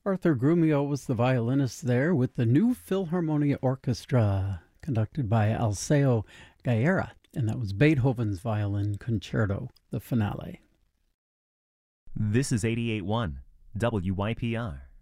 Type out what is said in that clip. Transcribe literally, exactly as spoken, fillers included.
Arthur Grumio was the violinist there with the New Philharmonia Orchestra, conducted by Alceo Gaera, and that was Beethoven's Violin Concerto, the finale. This is eighty-eight point one W Y P R.